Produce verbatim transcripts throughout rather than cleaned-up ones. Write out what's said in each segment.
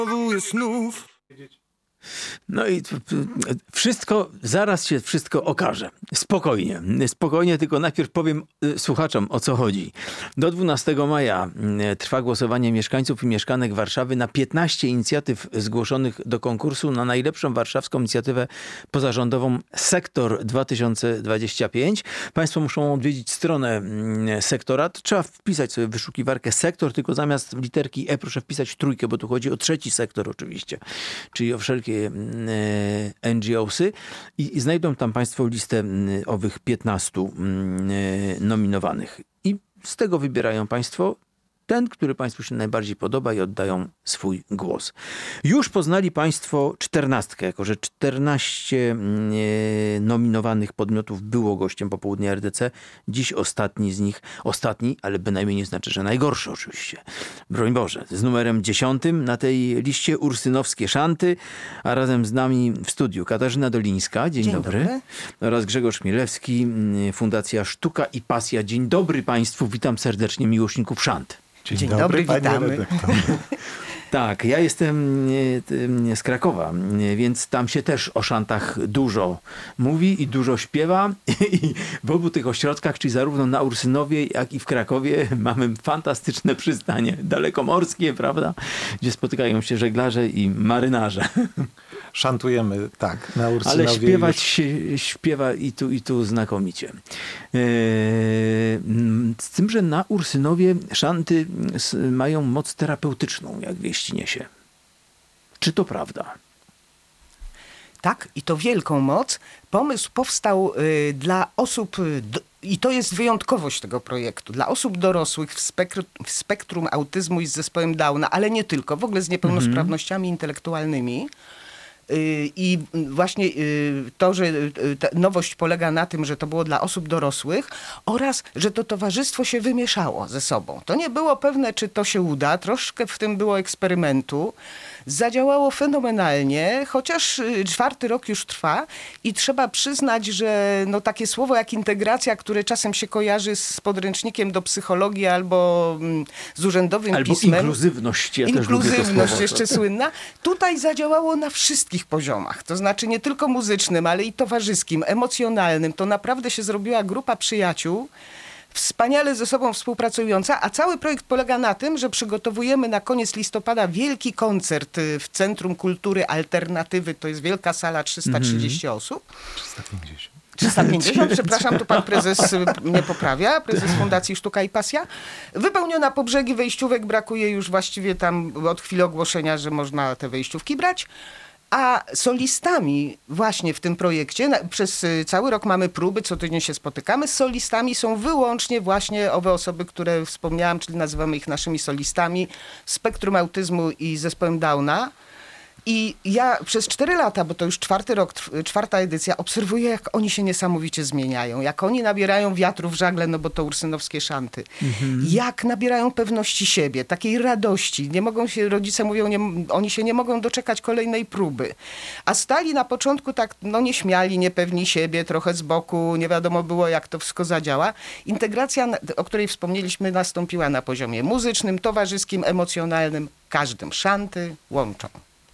snów. No i wszystko, zaraz się wszystko okaże. Spokojnie, spokojnie, tylko najpierw powiem słuchaczom, o co chodzi. Do dwunastego maja trwa głosowanie mieszkańców i mieszkanek Warszawy na piętnaście inicjatyw zgłoszonych do konkursu na najlepszą warszawską inicjatywę pozarządową Sektor dwa tysiące dwadzieścia pięć. Państwo muszą odwiedzić stronę sektora. Trzeba wpisać sobie w wyszukiwarkę sektor, tylko zamiast literki E proszę wpisać trójkę, bo tu chodzi o trzeci sektor oczywiście, czyli o wszelkie N G O sy i znajdą tam Państwo listę owych piętnastu nominowanych. I z tego wybierają Państwo ten, który Państwu się najbardziej podoba i oddają swój głos. Już poznali Państwo czternastkę, jako że czternaście nominowanych podmiotów było gościem popołudnia R D C. Dziś ostatni z nich, ostatni, ale bynajmniej nie znaczy, że najgorszy oczywiście. Broń Boże, z numerem dziesiątym na tej liście ursynowskie szanty, a razem z nami w studiu Katarzyna Dolińska, dzień, dzień dobry. dobry, oraz Grzegorz Milewski, Fundacja Sztuka i Pasja. Dzień dobry Państwu, witam serdecznie miłośników szant. Dzień, Dzień dobry, dobry, panie witamy. redaktor. Tak, ja jestem z Krakowa, więc tam się też o szantach dużo mówi i dużo śpiewa. I w obu tych ośrodkach, czyli zarówno na Ursynowie, jak i w Krakowie, mamy fantastyczne przystanie dalekomorskie, prawda? Gdzie spotykają się żeglarze i marynarze. Szantujemy, tak, na Ursynowie. Ale śpiewać już... się śpiewa i tu, i tu znakomicie. Eee, z tym, że na Ursynowie szanty mają moc terapeutyczną, jak wieści niesie. Czy to prawda? Tak, i to wielką moc. Pomysł powstał y, dla osób, y, d- i to jest wyjątkowość tego projektu, dla osób dorosłych w, spektr- w spektrum autyzmu i z zespołem Downa, ale nie tylko, w ogóle z niepełnosprawnościami mhm. intelektualnymi. I właśnie to, że ta nowość polega na tym, że to było dla osób dorosłych oraz, że to towarzystwo się wymieszało ze sobą. To nie było pewne, czy to się uda. Troszkę w tym było eksperymentu. Zadziałało fenomenalnie, chociaż czwarty rok już trwa i trzeba przyznać, że no takie słowo jak integracja, które czasem się kojarzy z podręcznikiem do psychologii albo z urzędowym albo pismem. Inkluzywność. Ja inkluzywność jeszcze słynna. Tutaj zadziałało na wszystkich poziomach. To znaczy nie tylko muzycznym, ale i towarzyskim, emocjonalnym. To naprawdę się zrobiła grupa przyjaciół, wspaniale ze sobą współpracująca, a cały projekt polega na tym, że przygotowujemy na koniec listopada wielki koncert w Centrum Kultury Alternatywy. To jest wielka sala, trzysta trzydzieści mm. osób. trzysta pięćdziesiąt. trzysta pięćdziesiąt, przepraszam, tu pan prezes mnie poprawia, prezes Fundacji Sztuka i Pasja. Wypełniona po brzegi wejściówek, brakuje już właściwie tam od chwili ogłoszenia, że można te wejściówki brać. A solistami właśnie w tym projekcie, na, przez cały rok mamy próby, co tydzień się spotykamy, z solistami są wyłącznie właśnie owe osoby, które wspomniałam, czyli nazywamy ich naszymi solistami, spektrum autyzmu i zespołem Downa. I ja przez cztery lata, bo to już czwarty rok, czwarta edycja, obserwuję, jak oni się niesamowicie zmieniają. Jak oni nabierają wiatru w żagle, no bo to ursynowskie szanty. Mhm. Jak nabierają pewności siebie, takiej radości. Nie mogą się, rodzice mówią, nie, oni się nie mogą doczekać kolejnej próby. A stali na początku tak, no nieśmiali, niepewni siebie, trochę z boku, nie wiadomo było, jak to wszystko zadziała. Integracja, o której wspomnieliśmy, nastąpiła na poziomie muzycznym, towarzyskim, emocjonalnym. Każdym szanty łączą.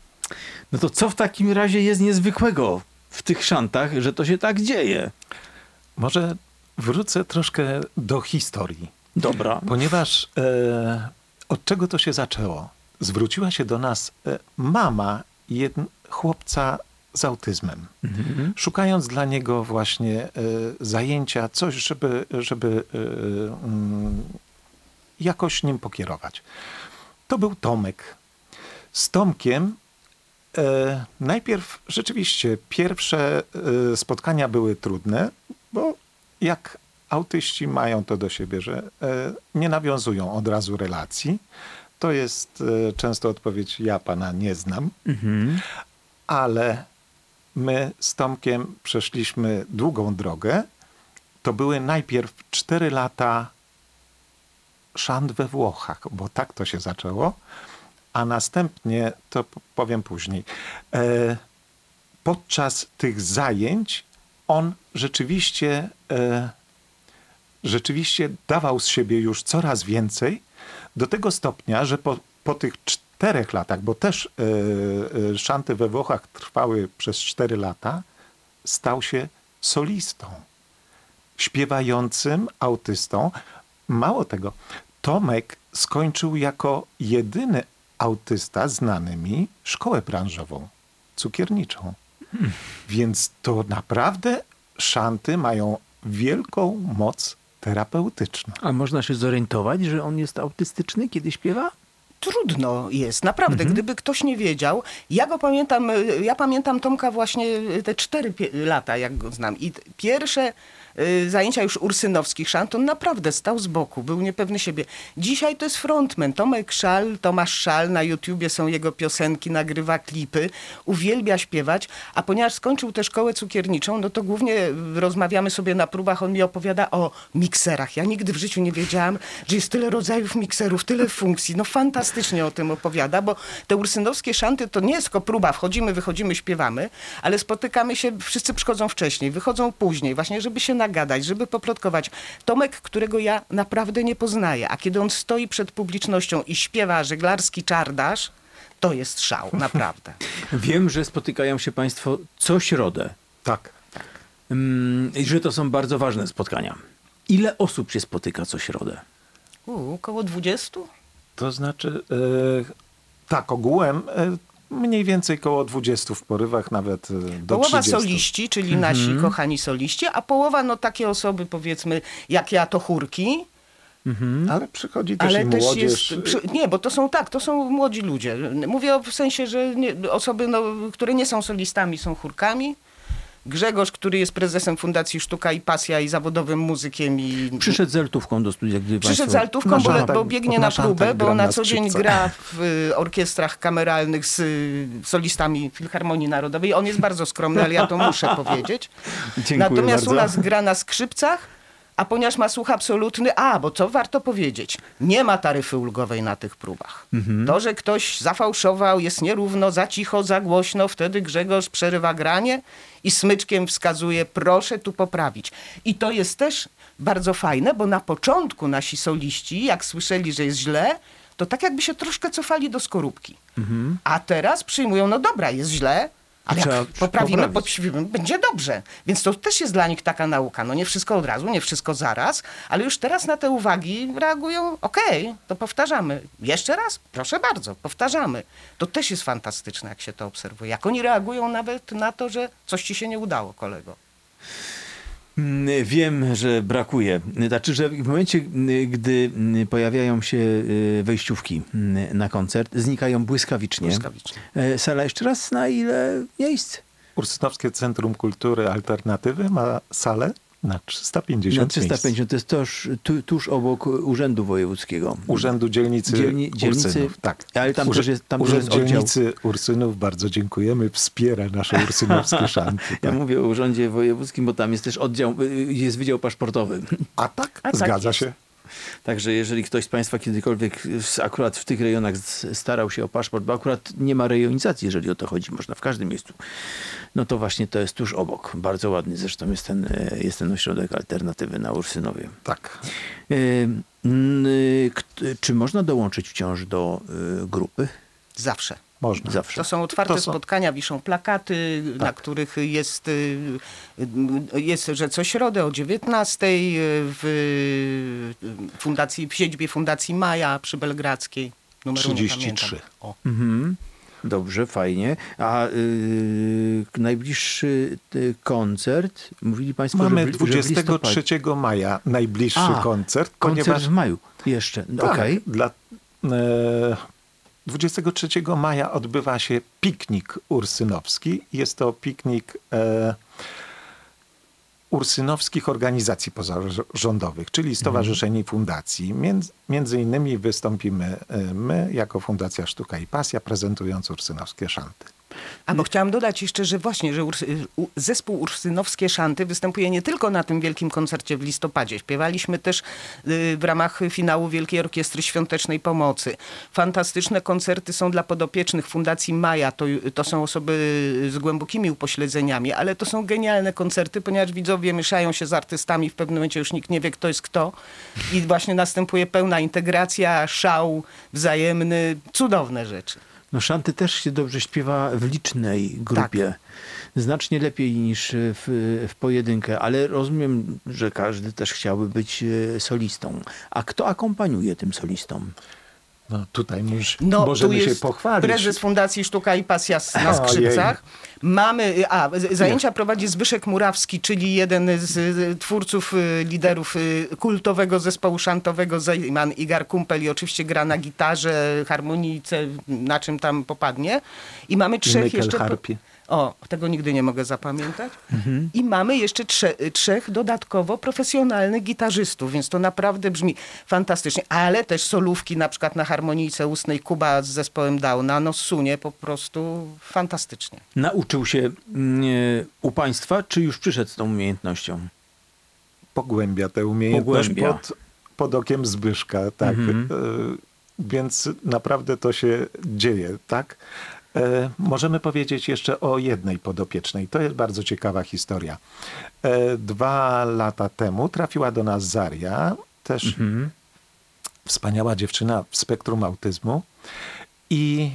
No to co w takim razie jest niezwykłego w tych szantach, że to się tak dzieje? Może wrócę troszkę do historii. Dobra. Ponieważ e, od czego to się zaczęło? Zwróciła się do nas e, mama jedn, chłopca z autyzmem. Mhm. Szukając dla niego właśnie e, zajęcia, coś, żeby, żeby e, mm, jakoś nim pokierować. To był Tomek. Z Tomkiem E, najpierw rzeczywiście pierwsze e, spotkania były trudne, bo jak autyści mają to do siebie, że e, nie nawiązują od razu relacji. To jest e, często odpowiedź, ja pana nie znam, mhm. ale my z Tomkiem przeszliśmy długą drogę. To były najpierw cztery lata szant we Włochach, bo tak to się zaczęło. A następnie, to powiem później, e, podczas tych zajęć on rzeczywiście, e, rzeczywiście dawał z siebie już coraz więcej, do tego stopnia, że po, po tych czterech latach, bo też y, y, szanty we Włochach trwały przez cztery lata, stał się solistą, śpiewającym autystą. Mało tego, Tomek skończył jako jedyny autysta znany mi szkołę branżową, cukierniczą. Hmm. Więc to naprawdę szanty mają wielką moc terapeutyczną. A można się zorientować, że on jest autystyczny, kiedy śpiewa? Trudno jest, naprawdę. Mhm. Gdyby ktoś nie wiedział, ja go pamiętam, ja pamiętam Tomka właśnie te cztery lata, jak go znam. I pierwsze y, zajęcia już ursynowskich szant, on naprawdę stał z boku, był niepewny siebie. Dzisiaj to jest frontman, Tomek Szal, Tomasz Szal, na YouTubie są jego piosenki, nagrywa klipy, uwielbia śpiewać, a ponieważ skończył tę szkołę cukierniczą, no to głównie rozmawiamy sobie na próbach, on mi opowiada o mikserach. Ja nigdy w życiu nie wiedziałam, że jest tyle rodzajów mikserów, tyle funkcji. No fantastycznie o tym opowiada, bo te ursynowskie szanty to nie jest tylko próba, wchodzimy, wychodzimy, śpiewamy, ale spotykamy się, wszyscy przychodzą wcześniej, wychodzą później, właśnie żeby się nagadać, żeby poplotkować. Tomek, którego ja naprawdę nie poznaję, a kiedy on stoi przed publicznością i śpiewa żeglarski czardasz, to jest szał, naprawdę. Wiem, że spotykają się państwo co środę. Tak. I że to są bardzo ważne spotkania. Ile osób się spotyka co środę? U, około dwudziestu? To znaczy, e, tak, ogółem e, mniej więcej koło dwudziestu w porywach, nawet e, do Połowa trzydziestu. soliści, czyli mhm. nasi kochani soliści, a połowa no takie osoby, powiedzmy, jak ja, to chórki. Mhm. Ale przychodzi też Ale i też młodzież. jest, przy, nie, bo to są tak, to są młodzi ludzie. Mówię w sensie, że nie, osoby, no, które nie są solistami, są chórkami. Grzegorz, który jest prezesem Fundacji Sztuka i Pasja i zawodowym muzykiem. I... Przyszedł z altówką do studia, gdy Przyszedł państwo... z altówką, bo, tak, bo biegnie na próbę, tak bo na co skrzypce. dzień gra w y, orkiestrach kameralnych z y, solistami Filharmonii Narodowej. On jest bardzo skromny, ale ja to muszę powiedzieć. Dziękuję Natomiast bardzo. u nas gra na skrzypcach, a ponieważ ma słuch absolutny, a, bo co warto powiedzieć, nie ma taryfy ulgowej na tych próbach. Mhm. To, że ktoś zafałszował, jest nierówno, za cicho, za głośno, wtedy Grzegorz przerywa granie i smyczkiem wskazuje, proszę tu poprawić. I to jest też bardzo fajne, bo na początku nasi soliści, jak słyszeli, że jest źle, to tak jakby się troszkę cofali do skorupki. Mhm. A teraz przyjmują, no dobra, jest źle, ale Trzeba jak poprawimy, poprawić. podśpiewimy, będzie dobrze. Więc to też jest dla nich taka nauka. No nie wszystko od razu, nie wszystko zaraz, ale już teraz na te uwagi reagują, okej, okay, to powtarzamy. Jeszcze raz? Proszę bardzo, powtarzamy. To też jest fantastyczne, jak się to obserwuje. Jak oni reagują nawet na to, że coś ci się nie udało, kolego. Wiem, że brakuje. Znaczy, że w momencie, gdy pojawiają się wejściówki na koncert, znikają błyskawicznie. Błyskawicznie. Sala jeszcze raz, na ile miejsc? Ursynowskie Centrum Kultury Alternatywy ma salę na trzysta pięćdziesiąt Na trzysta pięćdziesiąt, to jest tuż, tu, tuż obok Urzędu Wojewódzkiego. Urzędu Dzielnicy Dzielni, dzielnicy, Ursynów. Tak. Ale tam Urze- też jest, tam Urząd też jest oddział. Dzielnicy Ursynów, bardzo dziękujemy, wspiera nasze ursynowskie szanty. Tak. Ja mówię o Urzędzie Wojewódzkim, bo tam jest też oddział, jest wydział paszportowy. A tak? A tak Zgadza jest. się. Także jeżeli ktoś z państwa kiedykolwiek akurat w tych rejonach starał się o paszport, bo akurat nie ma rejonizacji, jeżeli o to chodzi, można w każdym miejscu, no to właśnie to jest tuż obok. Bardzo ładny zresztą jest ten, jest ten ośrodek alternatywy na Ursynowie. Tak. Czy można dołączyć wciąż do grupy? Zawsze. Można. Zawsze. To są otwarte To są- spotkania, wiszą plakaty, Tak. na których jest, y, y, jest, że co środę o dziewiętnastej w y, fundacji, w siedzibie Fundacji Maja przy Belgradzkiej. Numeru nie trzydzieści trzy. pamiętam. O. Mhm. Dobrze, fajnie. A yy, najbliższy y, koncert, mówili państwo, Mamy że, w- że w dwudziestego listopadzie. trzeciego maja najbliższy A, koncert, Koncert ponieważ w maju jeszcze. tak, Okej. dla, e, dwudziestego trzeciego maja odbywa się piknik ursynowski. Jest to piknik e, ursynowskich organizacji pozarządowych, czyli stowarzyszeń i fundacji. Między, między innymi wystąpimy e, my, jako Fundacja Sztuka i Pasja, prezentując ursynowskie szanty. A bo chciałam dodać jeszcze, że właśnie, że Urs u- zespół Ursynowskie Szanty występuje nie tylko na tym wielkim koncercie w listopadzie. Śpiewaliśmy też y, w ramach finału Wielkiej Orkiestry Świątecznej Pomocy. Fantastyczne koncerty są dla podopiecznych Fundacji Maja. To, to są osoby z głębokimi upośledzeniami, ale to są genialne koncerty, ponieważ widzowie mieszają się z artystami. W pewnym momencie już nikt nie wie, kto jest kto. I właśnie następuje pełna integracja, szał wzajemny. Cudowne rzeczy. No szanty też się dobrze śpiewa w licznej grupie. Znacznie lepiej niż w, w pojedynkę, ale rozumiem, że każdy też chciałby być solistą. A kto akompaniuje tym solistom? No tutaj już No, możemy tu się jest pochwalić. prezes Fundacji Sztuka i Pasja na Ojej. skrzypcach. Mamy, a zajęcia prowadzi Zbyszek Murawski, czyli jeden z, z twórców, y, liderów y, kultowego zespołu szantowego Zejman Igar Kumpel i oczywiście gra na gitarze, harmonijce, na czym tam popadnie. I mamy trzech Michael jeszcze... Harpie. O, tego nigdy nie mogę zapamiętać. Mhm. I mamy jeszcze trze, trzech dodatkowo profesjonalnych gitarzystów, więc to naprawdę brzmi fantastycznie. Ale też solówki, na przykład na harmonijce ustnej Kuba z zespołem Downa, no sunie po prostu fantastycznie. Nauczył się mm, u państwa, czy już przyszedł z tą umiejętnością? Pogłębia tę umiejętność Pogłębia. pod, pod okiem Zbyszka, tak. Mhm. E, więc naprawdę to się dzieje, tak. E, możemy powiedzieć jeszcze o jednej podopiecznej. To jest bardzo ciekawa historia. E, dwa lata temu trafiła do nas Zaria, też Mhm. wspaniała dziewczyna w spektrum autyzmu i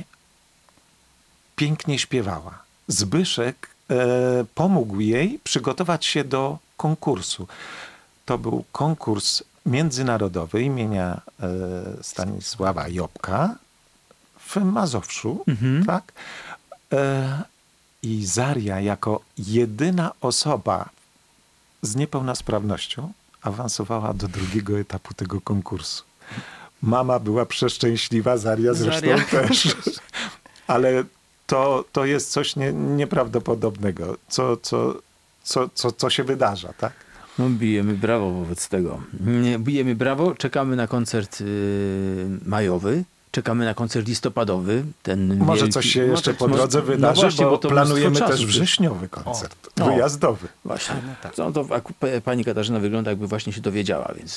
pięknie śpiewała. Zbyszek e, pomógł jej przygotować się do konkursu. To był konkurs międzynarodowy imienia e, Stanisława Jobka w Mazowszu, Mhm. tak? E, I Zaria jako jedyna osoba z niepełnosprawnością awansowała do drugiego etapu tego konkursu. Mama była przeszczęśliwa, Zaria zresztą Zaria. też. Ale to, to jest coś nie, nieprawdopodobnego, co, co, co, co, co się wydarza, tak? No, bijemy brawo wobec tego. Nie, bijemy brawo, czekamy na koncert y, majowy, czekamy na koncert listopadowy. Ten Może wielki... coś się jeszcze Może- po drodze no wydarzy, właśnie, bo, bo to planujemy mnóstwo też czasu. wrześniowy koncert, O. wyjazdowy. Właśnie. no tak. No to ak- p- pani Katarzyna wygląda, jakby właśnie się dowiedziała, więc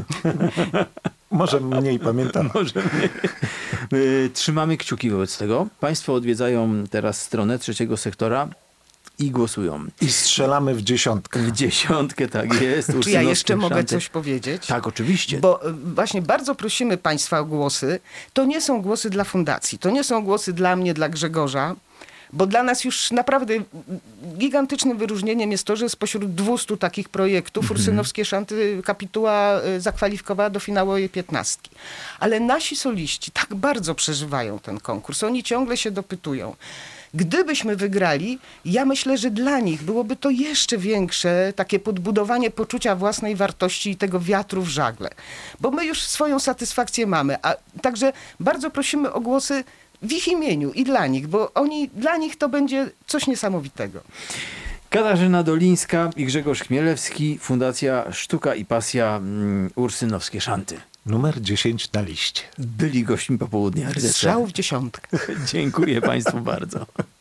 Może mniej pamiętam. może nie. Y, Trzymamy kciuki wobec tego. Państwo odwiedzają teraz stronę trzeciego sektora i głosują. I strzelamy w dziesiątkę. W dziesiątkę, tak jest. Czy ja Ursynowskie jeszcze mogę Szanty. coś powiedzieć? Tak, oczywiście. Bo y, właśnie bardzo prosimy Państwa o głosy. To nie są głosy dla fundacji, to nie są głosy dla mnie, dla Grzegorza, bo dla nas już naprawdę gigantycznym wyróżnieniem jest to, że spośród dwustu takich projektów Ursynowskie Szanty kapituła y, zakwalifikowała do finałowej piętnastki. Ale nasi soliści tak bardzo przeżywają ten konkurs. Oni ciągle się dopytują. Gdybyśmy wygrali, ja myślę, że dla nich byłoby to jeszcze większe takie podbudowanie poczucia własnej wartości i tego wiatru w żagle. Bo my już swoją satysfakcję mamy. A także bardzo prosimy o głosy w ich imieniu i dla nich, bo oni, dla nich to będzie coś niesamowitego. Katarzyna Dolińska i Grzegorz Chmielewski, Fundacja Sztuka i Pasja mm, Ursynowskie Szanty. Numer dziesięć na liście. Byli gośćmi popołudnia. Strzał w dziesiątkę. Dziękuję Państwu bardzo.